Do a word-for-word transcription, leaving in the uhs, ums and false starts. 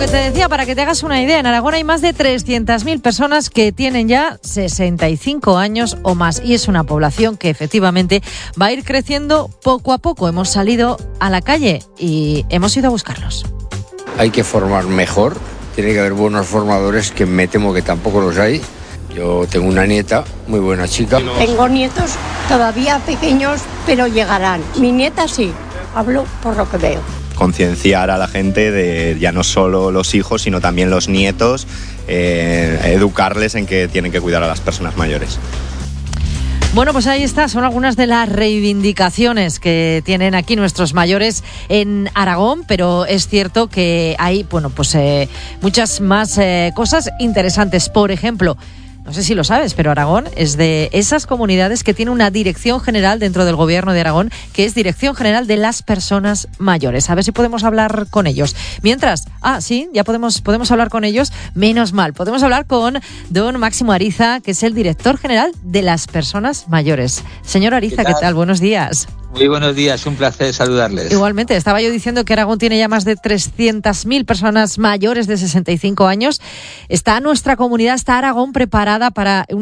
que te decía, para que te hagas una idea, en Aragón hay más de trescientas mil personas que tienen ya sesenta y cinco años o más, y es una población que efectivamente va a ir creciendo poco a poco. Hemos salido a la calle y hemos ido a buscarlos. Hay que formar mejor, tiene que haber buenos formadores, que me temo que tampoco los hay. Yo tengo una nieta, muy buena chica. Tengo nietos todavía pequeños, pero llegarán. Mi nieta sí, hablo por lo que veo. Concienciar a la gente de ya no solo los hijos, sino también los nietos, eh, educarles en que tienen que cuidar a las personas mayores. Bueno, pues ahí está, son algunas de las reivindicaciones que tienen aquí nuestros mayores en Aragón, pero es cierto que hay, bueno, pues eh, muchas más eh, cosas interesantes. Por ejemplo, no sé si lo sabes, pero Aragón es de esas comunidades que tiene una dirección general dentro del gobierno de Aragón, que es Dirección General de las Personas Mayores. A ver si podemos hablar con ellos. Mientras, ah, sí, ya podemos, podemos hablar con ellos, menos mal. Podemos hablar con don Máximo Ariza, que es el director general de las Personas Mayores. Señor Ariza, ¿qué tal? ¿Qué tal? Buenos días. Muy buenos días, un placer saludarles. Igualmente, estaba yo diciendo que Aragón tiene ya más de trescientas mil personas mayores de sesenta y cinco años. ¿Está nuestra comunidad, está Aragón preparada para